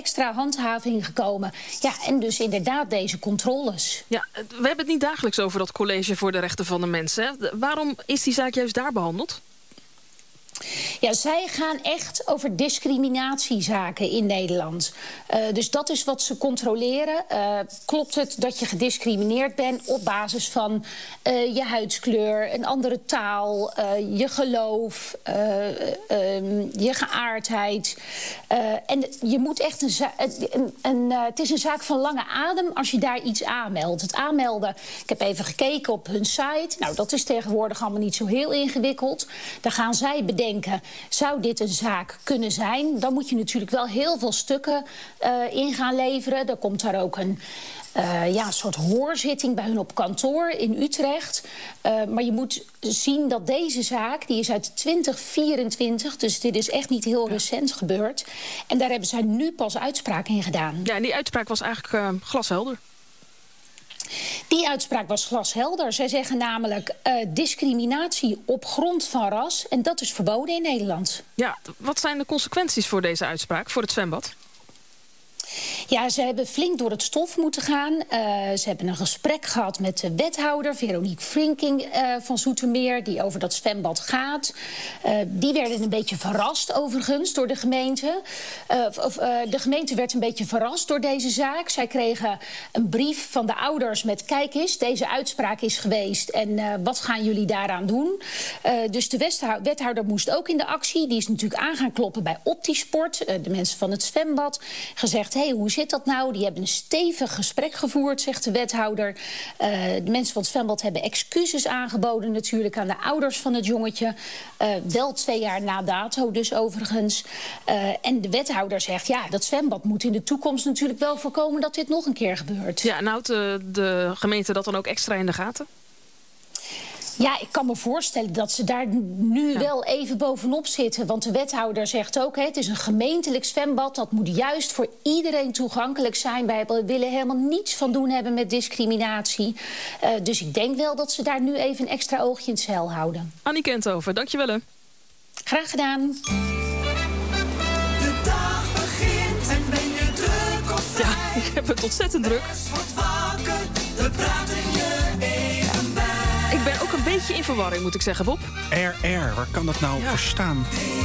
extra handhaving gekomen. Ja, en dus inderdaad deze controles. Ja, we hebben het niet dagelijks over dat college voor de rechten van de mens. Hè? Waarom is die zaak juist daar behandeld? Ja, zij gaan echt over discriminatiezaken in Nederland. Dus dat is wat ze controleren. Klopt het dat je gediscrimineerd bent op basis van je huidskleur, een andere taal, je geloof, je geaardheid. En je moet echt het is een zaak van lange adem als je daar iets aanmeldt. Het aanmelden, ik heb even gekeken op hun site. Nou, dat is tegenwoordig allemaal niet zo heel ingewikkeld. Daar gaan zij bedenken, zou dit een zaak kunnen zijn? Dan moet je natuurlijk wel heel veel stukken in gaan leveren. Er komt daar ook een soort hoorzitting bij hun op kantoor in Utrecht. Maar je moet zien dat deze zaak, die is uit 2024... dus dit is echt niet heel recent gebeurd. En daar hebben zij nu pas uitspraak in gedaan. Ja, en die uitspraak was eigenlijk glashelder. Die uitspraak was glashelder. Zij zeggen namelijk discriminatie op grond van ras. En dat is verboden in Nederland. Ja, wat zijn de consequenties voor deze uitspraak, voor het zwembad? Ja, ze hebben flink door het stof moeten gaan. Ze hebben een gesprek gehad met de wethouder, Veronique Frinking van Zoetermeer, die over dat zwembad gaat. Die werden een beetje verrast overigens door de gemeente. De gemeente werd een beetje verrast door deze zaak. Zij kregen een brief van de ouders met: kijk eens, deze uitspraak is geweest en wat gaan jullie daaraan doen? Dus de wethouder moest ook in de actie. Die is natuurlijk aan gaan kloppen bij Optisport, de mensen van het zwembad. Gezegd: hey, hoe zit dat nou? Die hebben een stevig gesprek gevoerd, zegt de wethouder. De mensen van het zwembad hebben excuses aangeboden natuurlijk aan de ouders van het jongetje. Wel 2 jaar na dato dus overigens. En de wethouder zegt: ja, dat zwembad moet in de toekomst natuurlijk wel voorkomen dat dit nog een keer gebeurt. Ja, en houdt de gemeente dat dan ook extra in de gaten? Ja, ik kan me voorstellen dat ze daar nu wel even bovenop zitten. Want de wethouder zegt ook: het is een gemeentelijk zwembad. Dat moet juist voor iedereen toegankelijk zijn. Wij willen helemaal niets van doen hebben met discriminatie. Dus ik denk wel dat ze daar nu even een extra oogje in het zeil houden. Annie Kenthoven, dankjewel hè. Graag gedaan. De dag begint en ben je druk of vrij? Ja, ik heb het ontzettend druk. Wordt wakker, we praten je even bij. Ik ben ook een beetje in verwarring, moet ik zeggen, Bob. RR, waar kan dat nou voor staan?